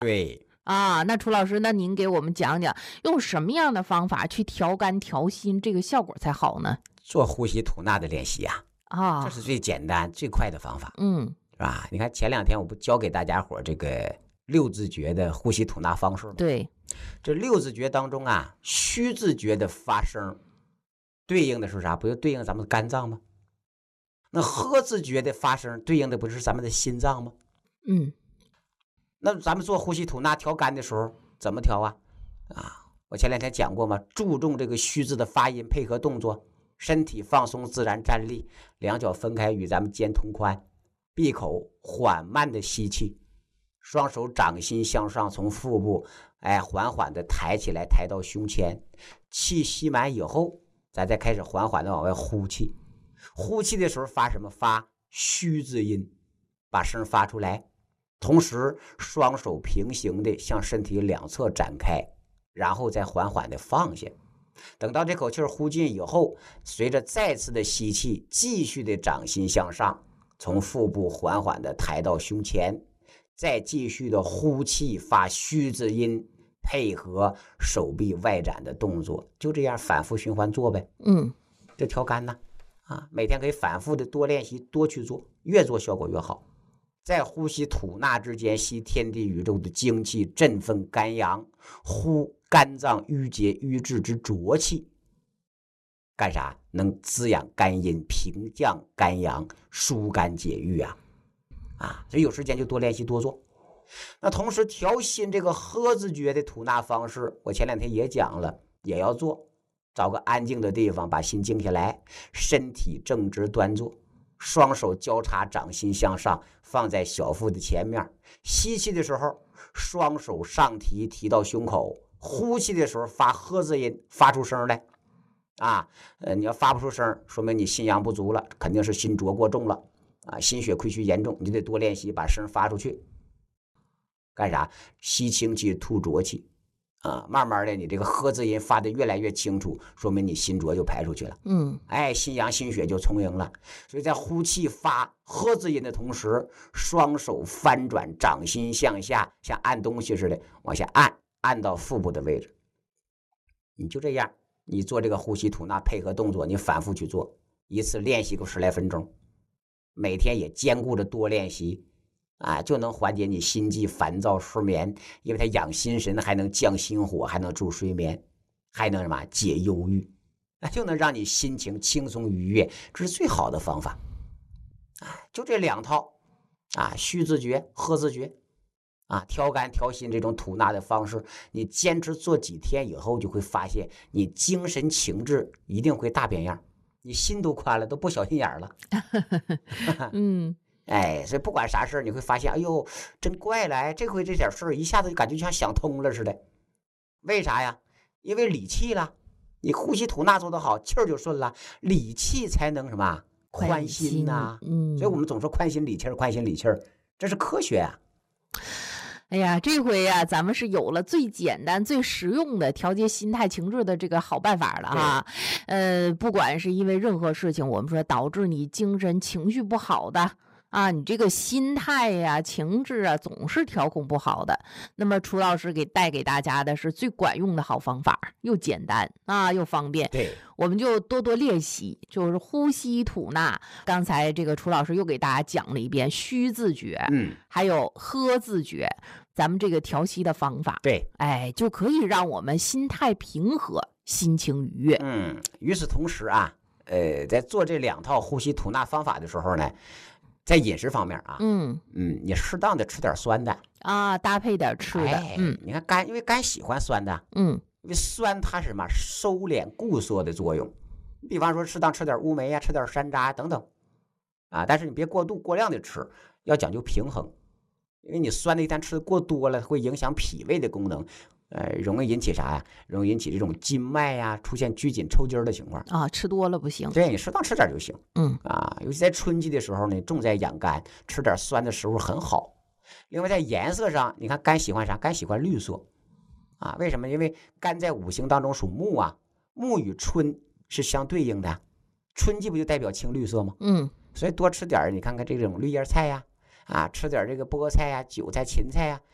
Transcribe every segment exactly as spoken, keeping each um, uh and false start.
对啊，那楚老师，那您给我们讲讲，用什么样的方法去调肝调心，这个效果才好呢？ 做呼吸吐纳的练习啊， 啊， 这是最简单最快的方法， 嗯， 是吧？你看前两天我不教给大家伙这个六字诀的呼吸吐纳方式吗？ 对， 这六字诀当中啊，虚字诀的发声对应的是啥？不就对应咱们的肝脏吗？那呵字诀的发声对应的不是咱们的心脏吗？ 嗯， 那咱们做呼吸吐纳调肝的时候怎么调啊？啊，我前两天讲过嘛，注重这个虚字的发音配合动作，身体放松自然站立，两脚分开与咱们肩同宽，闭口缓慢的吸气，双手掌心向上，从腹部哎缓缓的抬起来，抬到胸前，气吸满以后，咱再开始缓缓的往外呼气。呼气的时候发什么？发虚字音，把声发出来。同时双手平行的向身体两侧展开，然后再缓缓的放下。等到这口气呼尽以后，随着再次的吸气，继续的掌心向上，从腹部缓缓的抬到胸前，再继续的呼气，发虚字音，配合手臂外展的动作，就这样反复循环做呗。 嗯， 这调肝呢，啊，每天可以反复的多练习，多去做，越做效果越好。在呼吸吐纳之间，吸天地宇宙的精气，振奋肝阳；呼肝脏郁结瘀滞之浊气，干啥？能滋养肝阴，平降肝阳，疏肝解郁啊！啊，所以有时间就多练习多做。那同时调心这个呵字诀的吐纳方式，我前两天也讲了，也要做。找个安静的地方，把心静下来，身体正直端坐，双手交叉，掌心向上，放在小腹的前面。吸气的时候，双手上提，提到胸口；呼气的时候，发呵字音，发出声来。啊，呃，你要发不出声，说明你心阳不足了，肯定是心浊过重了啊，心血亏虚严重，你就得多练习，把声发出去。干啥？吸清气，吐浊气。啊，慢慢的，你这个呵字音发的越来越清楚，说明你心浊就排出去了。 嗯， 哎，心阳心血就充盈了。所以在呼气发呵字音的同时，双手翻转，掌心向下，像按东西似的往下按，按到腹部的位置。你就这样，你做这个呼吸吐纳配合动作，你反复去做，一次练习个十来分钟，每天也兼顾着多练习。啊，就能缓解你心悸、烦躁、失眠，因为它养心神，还能降心火，还能助睡眠，还能什么解忧郁，那就能让你心情轻松愉悦，这是最好的方法。啊，就这两套啊，虚字诀、呵字诀，啊，调肝调心这种吐纳的方式，你坚持做几天以后，就会发现你精神情志一定会大变样，你心都宽了，都不小心眼了。 嗯。 哎，所以不管啥事你会发现，哎呦，真怪了，哎，这回这点事儿一下子就感觉就像想通了似的。为啥呀？因为理气了，你呼吸吐纳做得好，气儿就顺了，理气才能什么宽心呐、啊。 嗯， 所以我们总说宽心理气儿，宽心理气儿，这是科学啊。 哎呀，这回呀、啊，咱们是有了最简单、最实用的调节心态情志的这个好办法了哈。呃，不管是因为任何事情，我们说导致你精神情绪不好的。啊，你这个心态呀、情志啊，总是调控不好的。那么楚老师给带给大家的是最管用的好方法，又简单啊，又方便。 对， 我们就多多练习，就是呼吸吐纳。刚才这个楚老师又给大家讲了一遍虚字诀， 嗯， 还有呵字诀，咱们这个调息的方法， 对， 哎，就可以让我们心态平和，心情愉悦。 嗯，与此同时啊，呃，在做这两套呼吸吐纳方法的时候呢。在饮食方面啊， 嗯嗯，你适当的吃点酸的啊，搭配点吃的， 哎、 嗯， 你看肝，因为肝喜欢酸的， 嗯， 因为酸它是什么收敛固缩的作用。比方说，适当吃点乌梅呀、啊，吃点山楂等等，啊，但是你别过度过量的吃，要讲究平衡，因为你酸的一旦吃的过多了，会影响脾胃的功能。呃，容易引起啥呀？容易引起这种筋脉呀，出现拘紧抽筋的情况啊，吃多了不行。 对，你适当吃点就行。 嗯啊，尤其在春季的时候呢，重在养肝，吃点酸的食物很好。另外，在颜色上，你看肝喜欢啥？肝喜欢绿色啊？为什么？因为肝在五行当中属木啊，木与春是相对应的，春季不就代表青绿色吗？ 嗯， 所以多吃点，你看看这种绿叶菜呀，啊，吃点这个菠菜呀、韭菜、芹菜呀。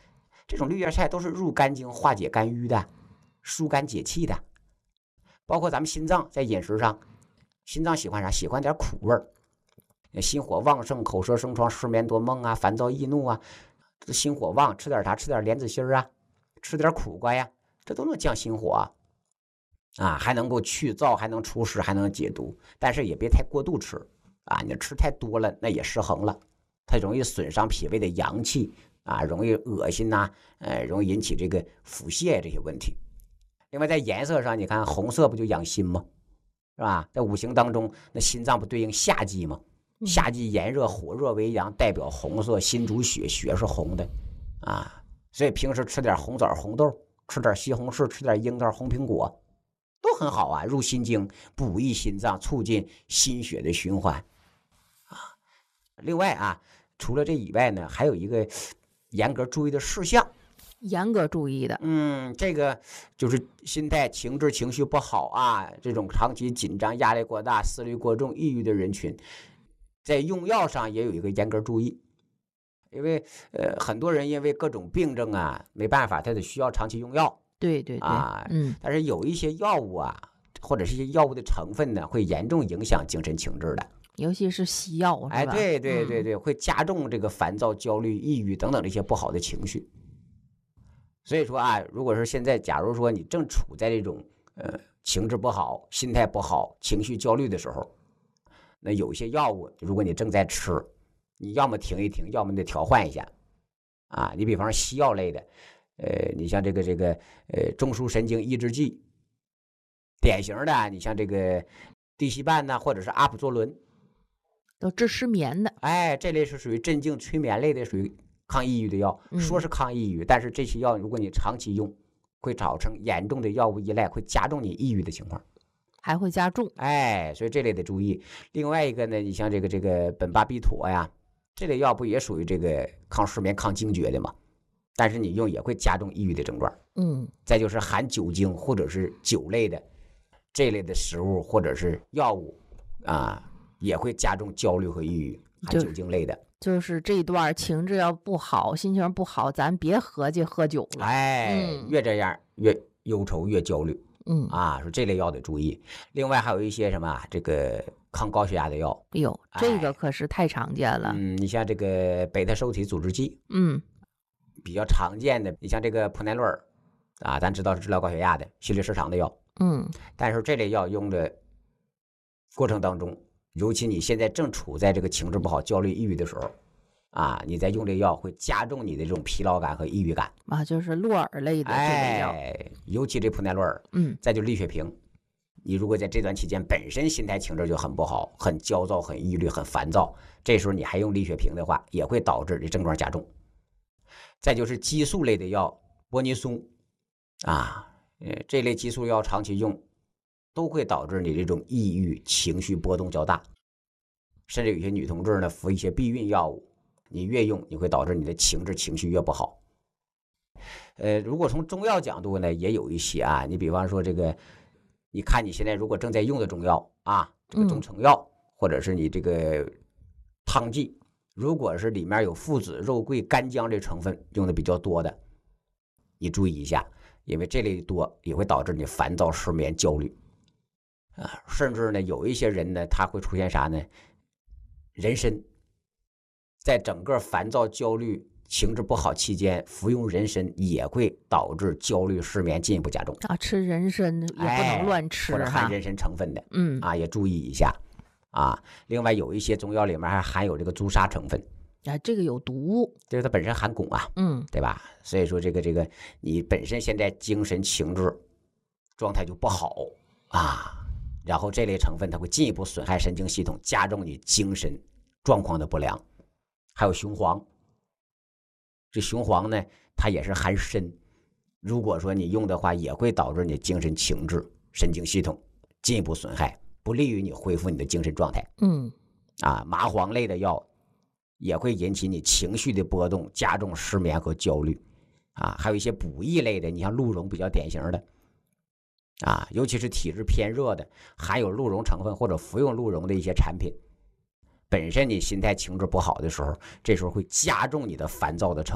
这种绿叶菜都是入肝经、化解肝郁的，疏肝解气的。包括咱们心脏在饮食上，心脏喜欢啥？喜欢点苦味儿。心火旺盛，口舌生疮，失眠多梦啊，烦躁易怒啊，这心火旺，吃点啥？吃点莲子心啊，吃点苦瓜呀，这都能降心火啊。啊，还能够去燥，还能除湿，还能解毒，但是也别太过度吃啊！你吃太多了，那也失衡了，它容易损伤脾胃的阳气啊，容易恶心呐、啊，呃，容易引起这个腹泻这些问题。另外，在颜色上，你看红色不就养心吗？是吧？在五行当中，那心脏不对应夏季吗？夏季炎热，火热为阳，代表红色，心主血，血是红的啊。所以平时吃点红枣、红豆，吃点西红柿，吃点樱桃、红苹果，都很好啊，入心经，补益心脏，促进心血的循环啊。另外啊，除了这以外呢，还有一个严格注意的事项。 严格注意的， 嗯，这个就是心态、情志、情绪不好啊，这种长期紧张、压力过大、思虑过重、抑郁的人群，在用药上也有一个严格注意。因为呃，很多人因为各种病症啊，没办法，他得需要长期用药。 对对对， 啊， 嗯， 但是有一些药物啊，或者是一些药物的成分呢，会严重影响精神情志的。 尤其是西药，是吧？ 哎，对对对对，嗯、会加重这个烦躁、焦虑、抑郁等等这些不好的情绪。所以说啊，如果是现在，假如说你正处在这种呃情志不好、心态不好、情绪焦虑的时候，那有些药物，如果你正在吃，你要么停一停，要么得调换一下。啊，你比方说西药类的，呃，你像这个这个呃中枢神经抑制剂，典型的，你像这个地西泮呐，或者是阿普唑仑， 都治失眠的。 哎，这类是属于镇静催眠类的，属于抗抑郁的药。说是抗抑郁，但是这些药如果你长期用，会造成严重的药物依赖，会加重你抑郁的情况， 还会加重。 哎，所以这类得注意。另外一个呢，你像这个这个苯巴比妥呀，这类药不也属于这个抗失眠、抗惊厥的吗？但是你用也会加重抑郁的症状。 嗯， 再就是含酒精或者是酒类的这类的食物或者是药物啊，也会加重焦虑和抑郁。含酒精类的， 就是这一段情志要不好，心情不好，咱别合计喝酒了。 哎，嗯、越这样越忧愁越焦虑。 嗯啊，说这类药得注意。另外还有一些什么这个抗高血压的药。 哎呦，这个可是太常见了。 哎、嗯，你像这个贝塔受体阻滞剂， 嗯， 比较常见的，你像这个普奈洛尔啊，咱知道是治疗高血压的心律失常的药。 嗯， 但是这类药用的过程当中，尤其你现在正处在这个情志不好、焦虑、抑郁的时候，啊，你在用这药会加重你的这种疲劳感和抑郁感啊，就是洛尔类的这类药， 哎，尤其这普奈洛尔， 嗯， 再就利血平，你如果在这段期间本身心态情志就很不好、很焦躁、很抑郁、很烦躁，这时候你还用利血平的话，也会导致这症状加重。再就是激素类的药，波尼松啊，呃，这类激素药长期用，都会导致你这种抑郁、情绪波动较大，甚至有些女同志呢服一些避孕药物，你越用，你会导致你的情志情绪越不好。呃，如果从中药角度呢，也有一些啊，你比方说这个，你看你现在如果正在用的中药啊，这个中成药，嗯、或者是你这个汤剂，如果是里面有附子、肉桂、干姜这成分用的比较多的，你注意一下，因为这类多也会导致你烦躁、失眠、焦虑。啊，甚至呢，有一些人呢，他会出现啥呢？人参，在整个烦躁、焦虑、情志不好期间，服用人参也会导致焦虑、失眠进一步加重。 啊，吃人参也不能乱吃， 哎、或者含人参成分的， 嗯啊，也注意一下啊。另外，有一些中药里面还含有这个朱砂成分， 啊，这个有毒， 就是它本身含汞啊， 嗯， 对吧？所以说，这个这个你本身现在精神情志状态就不好啊。然后这类成分它会进一步损害神经系统，加重你精神状况的不良。还有雄黄，这雄黄呢，它也是含砷，如果说你用的话，也会导致你精神情志、神经系统进一步损害，不利于你恢复你的精神状态。 嗯， 啊，麻黄类的药也会引起你情绪的波动，加重失眠和焦虑。啊，还有一些补益类的，你像鹿茸比较典型的。啊，尤其是体质偏热的，含有鹿茸成分或者服用鹿茸的一些产品，本身你心态情志不好的时候，这时候会加重你的烦躁的程度，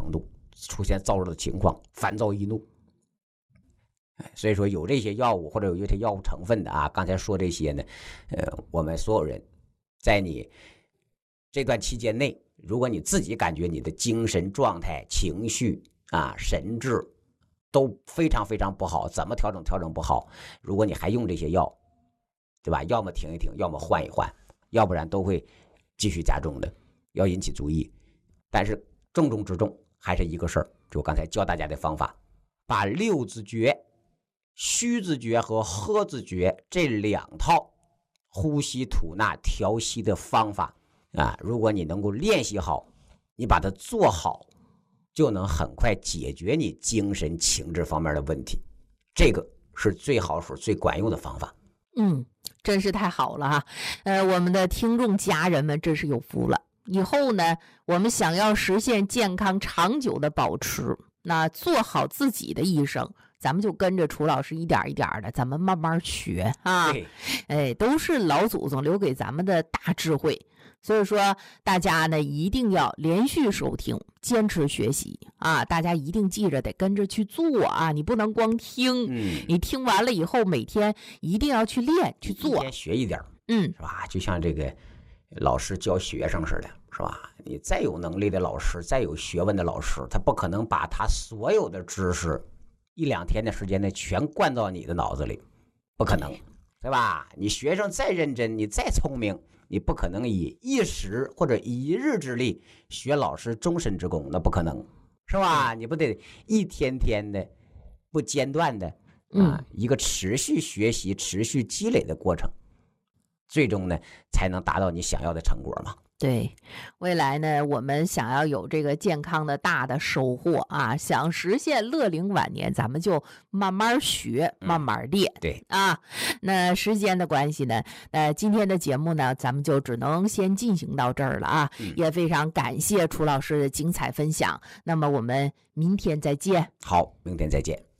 出现燥热的情况，烦躁易怒。所以说有这些药物或者有这些药物成分的啊，刚才说这些呢，呃，我们所有人在你这段期间内，如果你自己感觉你的精神状态、情绪啊、神志都非常非常不好，怎么调整调整不好，如果你还用这些药，对吧？要么停一停，要么换一换，要不然都会继续加重的，要引起注意。但是重中之重还是一个事儿，就我刚才教大家的方法，把六字诀、虚字诀和喝字诀这两套呼吸吐纳调息的方法啊，如果你能够练习好，你把它做好，就能很快解决你精神情志方面的问题。这个是最好使、最管用的方法。 嗯，真是太好了哈！呃，我们的听众家人们真是有福了。以后呢，我们想要实现健康长久的保持，那做好自己的医生，咱们就跟着楚老师一点一点的，咱们慢慢学啊。哎，都是老祖宗留给咱们的大智慧。所以说，大家呢一定要连续收听，坚持学习啊！大家一定记着得跟着去做啊！你不能光听， 嗯， 你听完了以后，每天一定要去练去做， 一天学一点， 嗯， 是吧？就像这个老师教学生似的，是吧？你再有能力的老师，再有学问的老师，他不可能把他所有的知识一两天的时间内全灌到你的脑子里，不可能，对吧？你学生再认真，你再聪明，你不可能以一时或者一日之力学老师终身之功，那不可能，是吧？你不得一天天的不间断的啊，一个持续学习、持续积累的过程，最终呢才能达到你想要的成果嘛。 对，未来呢，我们想要有这个健康的大的收获啊，想实现乐龄晚年，咱们就慢慢学，慢慢练。 嗯、对啊，那时间的关系呢，呃，今天的节目呢，咱们就只能先进行到这儿了啊。嗯、也非常感谢楚老师的精彩分享。那么我们明天再见。 好，明天再见。